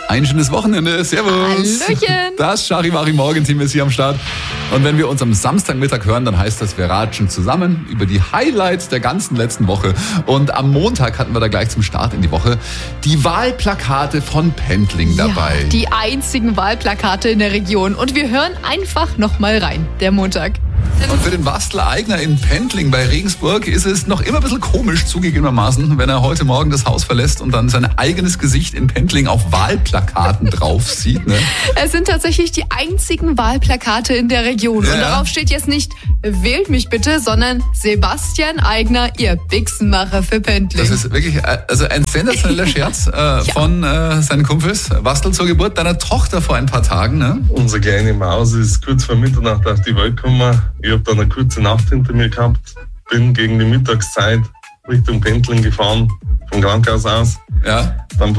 Ein schönes Wochenende. Servus. Hallöchen. Das Charivari-Morgenteam ist hier am Start. Und wenn wir uns am Samstagmittag hören, dann heißt das, wir ratschen zusammen über die Highlights der ganzen letzten Woche. Und am Montag hatten wir da gleich zum Start in die Woche die Wahlplakate von Pendling dabei. Ja, die einzigen Wahlplakate in der Region. Und wir hören einfach nochmal rein. Der Montag. Und für den Bastler Eigner in Pendling bei Regensburg ist es noch immer ein bisschen komisch zugegebenermaßen, wenn er heute Morgen das Haus verlässt und dann sein eigenes Gesicht in Pendling auf Wahlplakaten drauf sieht. Ne? Es sind tatsächlich die einzigen Wahlplakate in der Region. Ja. Und darauf steht jetzt nicht, wählt mich bitte, sondern Sebastian Eigner, ihr Bixenmacher für Pendling. Das ist wirklich also ein sensationeller Scherz von seinen Kumpels. Bastel zur Geburt deiner Tochter vor ein paar Tagen. Ne? Unsere kleine Maus ist kurz vor Mitternacht auf die Welt gekommen. Ich habe dann eine kurze Nacht hinter mir gehabt, bin gegen die Mittagszeit Richtung Pendling gefahren, vom Krankenhaus aus. Ja. Dann